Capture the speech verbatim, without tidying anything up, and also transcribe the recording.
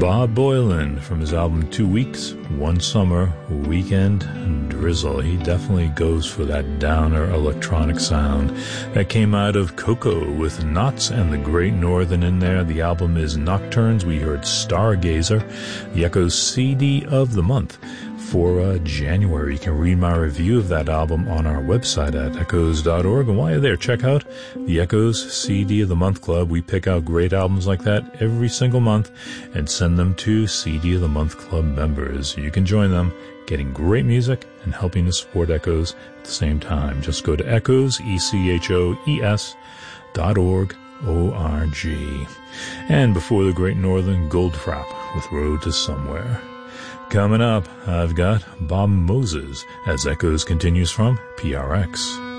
Bob Boilen from his album Two Weeks, One Summer, Weekend Drizzle. He definitely goes for that downer electronic sound. That came out of Coco with Knots and the Great Northern in there. The album is Nocturnes. We heard Stargazer, the Echoes C D of the month for uh, January. You can read my review of that album on our website at echoes dot org. And while you're there, check out the Echoes C D of the Month Club. We pick out great albums like that every single month and send them to C D of the Month Club members. You can join them, getting great music and helping to support Echoes at the same time. Just go to echoes, E C H O E S dot org, O R G. And before the Great Northern, Goldfrapp with Road to Somewhere. Coming up, I've got Bob Moses as Echoes continues from P R X.